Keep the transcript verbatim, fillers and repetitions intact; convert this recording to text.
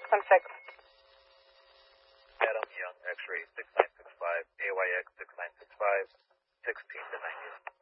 one six. Adam Young, X-ray six nine six five, A Y X six nine six five, sixteen to ninety.